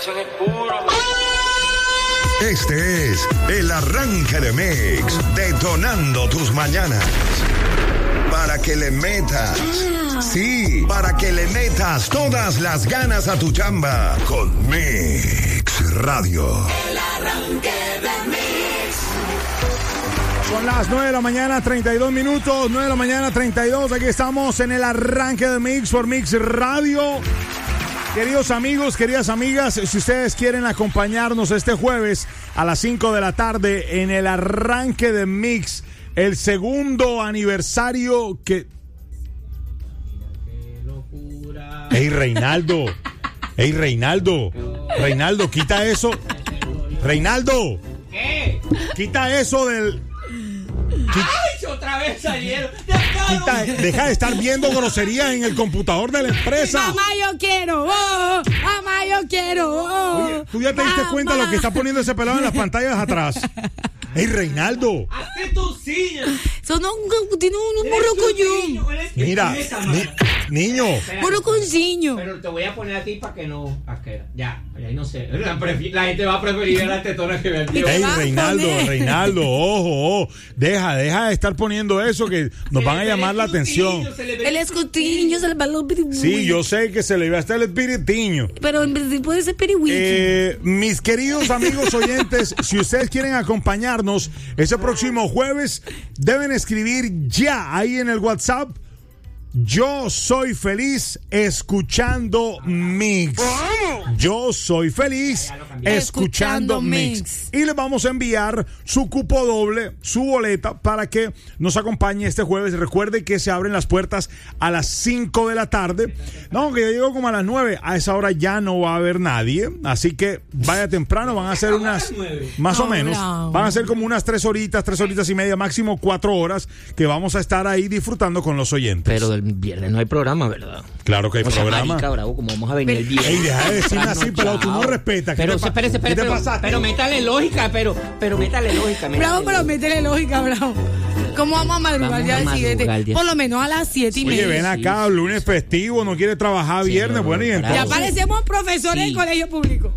canción es puro. Este es el arranque de Mix, detonando tus mañanas. Para que le metas, sí, para que le metas todas las ganas a tu chamba con Mix Radio. El arranque de Mix. Son las 9 de la mañana, 32 minutos, 9 de la mañana, 32. Aquí estamos en el arranque de Mix por Mix Radio. Queridos amigos, queridas amigas, si ustedes quieren acompañarnos este jueves a las 5 de la tarde en el arranque de Mix, el segundo aniversario que... ¡Qué locura! ¡Ey, Reinaldo! ¡Ey, Reinaldo! Reinaldo, quita eso. ¡Reinaldo! ¿Qué? Quita eso del... ¡Ay, otra vez salieron! Deja de estar viendo groserías en el computador de la empresa. Mamá, yo quiero. Oh, mamá, yo quiero. Oh, oye, ¿tú ya te diste cuenta de lo que está poniendo ese pelado en las pantallas atrás? ¡Ey, Reinaldo! ¡Hazte tu silla! Tiene un morrocoñón. Mira, niño. Morroconciño. Pero te voy a poner a ti para que no... Ya, ahí no sé. La gente va a preferir a las tetonas que ver el tío. ¡Ey, Reinaldo! ¡Ojo! Deja de estar poniendo eso que nos van a llamar la atención. El escotiño se le va los pirigüiños. Sí, yo sé que se le va a estar el espiritiño. Pero en vez de puede ser pirigüiño. Mis queridos amigos oyentes, si ustedes quieren acompañarnos ese próximo jueves, deben escribir ya ahí en el WhatsApp: yo soy feliz escuchando Mix. Yo soy feliz escuchando Mix. Y les vamos a enviar su cupo doble, su boleta, para que nos acompañe este jueves. Recuerde que se abren las puertas a las 5 de la tarde. No, que yo llego como a las 9. A esa hora ya no va a haber nadie. Así que vaya temprano. Van a ser unas, más o menos, van a ser como unas 3 horitas y media, máximo 4 horas, que vamos a estar ahí disfrutando con los oyentes. Pero el viernes no hay programa, ¿verdad? Claro que hay programa. Marica, bravo, como vamos a venir el viernes. Ey, deja de decirme así, pero tú no respetas. Pero espérese, pero métale lógica, pero métale lógica. Bravo, pero métele lógica, bravo. ¿Cómo vamos a madrugar ya al siguiente? Por lo menos a las 7:30. Oye, ven acá, lunes festivo, no quiere trabajar viernes, no, bueno, y entonces... Ya parecemos profesores del colegio público.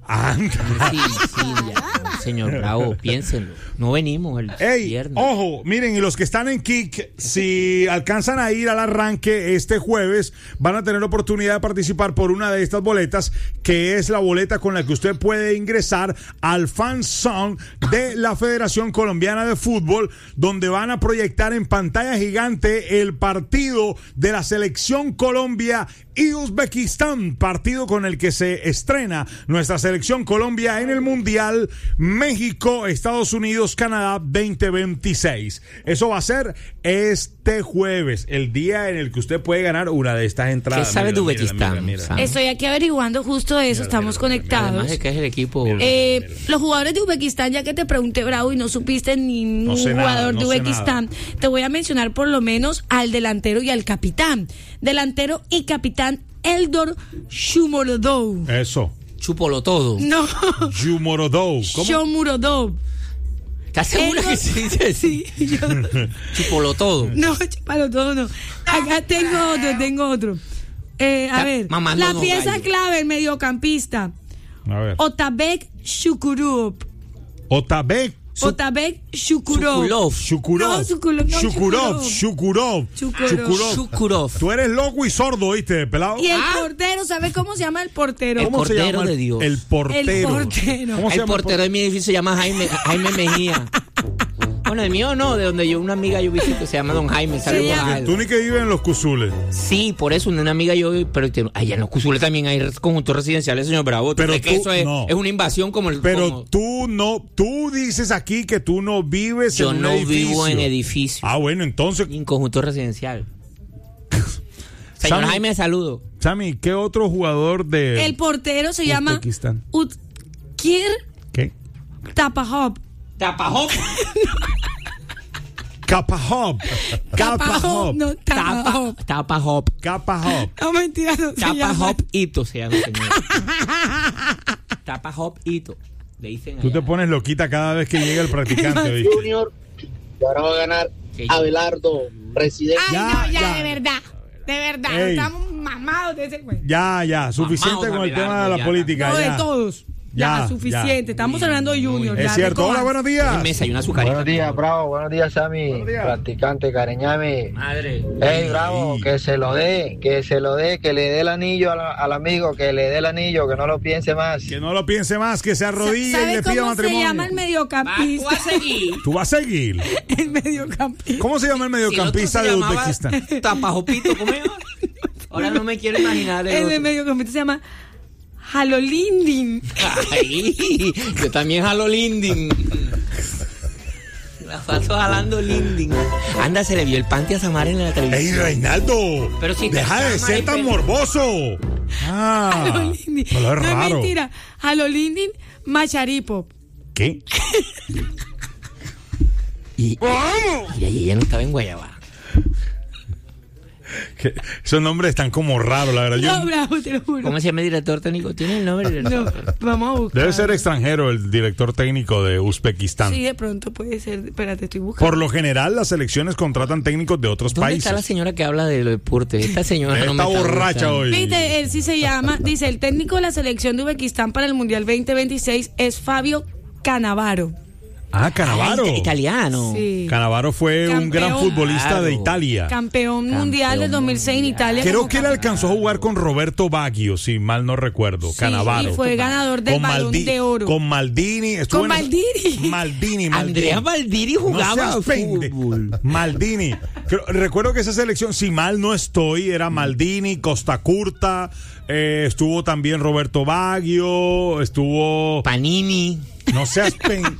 Ya, señor Bravo, piénsenlo. No venimos el viernes. Ojo, miren, y los que están en Kik, si alcanzan a ir al arranque este jueves, van a tener la oportunidad de participar por una de estas boletas, que es la boleta con la que usted puede ingresar al Fan Zone de la Federación Colombiana de Fútbol, donde van a proyectar en pantalla gigante el partido de la Selección Colombia y Uzbekistán, partido con el que se estrena nuestra Selección Colombia en el Mundial México, Estados Unidos, Canadá 2026. Eso va a ser este jueves, el día en el que usted puede ganar una de estas entradas. ¿Qué sabe de Uzbekistán? Estoy aquí averiguando justo eso, estamos conectados. Además de que es el equipo. Los jugadores de Uzbekistán, ya que te pregunté, Bravo, y no supiste ningún jugador de Uzbekistán, te voy a mencionar por lo menos al delantero y al capitán. Delantero y capitán Eldor Shomurodov. Eso. Chúpolo todo. No. Shomurodov. ¿Cómo? Shomurodov. ¿Estás segura que se dice así? Sí, Chúpalo todo. No, chúpalo todo no. Acá tengo otro. A ver, la pieza clave, el mediocampista. A ver. Otabek Shukurov. Otabek Shukurov. Shukurov. Tú eres loco y sordo, ¿oíste, pelado? Y el portero, ¿sabes cómo se llama el portero? El portero de Dios. El portero. El portero de mi edificio se llama Jaime Mejía. Bueno, el mío no, de donde una amiga yo visito se llama Don Jaime. Tú ni que vives en Los Cuzules. Sí, por eso una amiga yo, pero allá en Los Cuzules también hay conjuntos residenciales, señor Bravo. Pero que eso es una invasión como el... Pero tú dices aquí que tú no vives en un edificio. Yo no vivo en edificio. Ah, bueno, entonces... En conjunto residencial. Señor Jaime, saludo. Sammy, ¿qué otro jugador de... El portero se llama Utkir ¿Qué? Tapahov. ¿Tapahov? Tapahov. No, Tapahov. No, mentira, no se llama. Tapahov Ito se llama, señor. Tapahov Ito. Le dicen allá. Tú te pones loquita cada vez que llega el practicante, ¿viste? Junior, y ahora va a ganar Abelardo, presidente. Ay, ya, de verdad. De verdad, Ey. estamos mamados de ese güey. Ya, suficiente Mamados con el a tema de Belardo, la ya. política. No, ya. de todos. Ya, suficiente. Estamos hablando de Junior. Es ya, cierto. Hola, recojan. buenos días. Mesa y una azucarita. Buenos días, Bravo. Buenos días, Sammy. Buenos días. Practicante, Careñame. Madre. Ey, Bravo, que se lo dé, que le dé el anillo al amigo, que le dé el anillo, que no lo piense más. Que no lo piense más, que se arrodille y ¿Sabe le pida cómo se matrimonio. llama el mediocampista? Tú vas a seguir. ¿Tú vas a seguir? El mediocampista. ¿Cómo se llama el mediocampista de Uzbekistán? Tapajopito, ¿cómo es? Ahora no me quiero imaginar el El otro. mediocampista se llama Jalolindin. Ay, yo también jalo Linding. La paso jalando Linding. Anda, se le vio el panty a Samar en la televisión. ¡Ey, Reinaldo! Pero si ¡Deja de está ser mal, tan pero- morboso! Ah, Jalolindin. no, lo es No es raro. mentira. Jalolindin Macharipo. ¿Qué? Y ella no estaba en Guayabá. ¿Qué? Esos nombres están como raros, la verdad. Yo- No, Bravo, te lo juro. ¿Cómo se llama el director técnico? ¿Tiene el nombre del No, vamos a buscar. Debe ser extranjero el director técnico de Uzbekistán. Sí, de pronto puede ser. Espérate, estoy buscando. Por lo general, las selecciones contratan técnicos de otros ¿Dónde países. está la señora que habla de los deportes? Esta señora no me Está está borracha gustando. hoy. Viste, él sí se llama. Dice: el técnico de la selección de Uzbekistán para el Mundial 2026 es Fabio Cannavaro. Ah, Cannavaro. Ah, italiano. Sí. Cannavaro fue un gran Campeón. futbolista Claro. de Italia. Campeón mundial del 2006 en Italia. Creo como que él alcanzó a jugar con Roberto Baggio, si mal no recuerdo. Sí, Cannavaro. y fue ganador del Balón de Oro. Con Maldini. estuvo Con en- Maldini. Maldini. Andrea Maldini jugaba No seas pende- fútbol. Maldini. Recuerdo que esa selección, si mal no estoy, era Maldini, Costa Curta, estuvo también Roberto Baggio, estuvo... Panini. No seas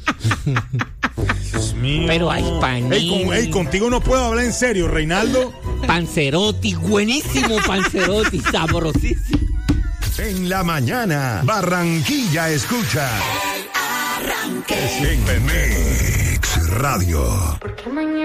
Dios mío. Pero hay Panini. Ey, contigo no puedo hablar en serio, Reinaldo. Panzerotti, buenísimo Panzerotti, sabrosísimo. En la mañana, Barranquilla escucha. El arranque. En Mix Radio.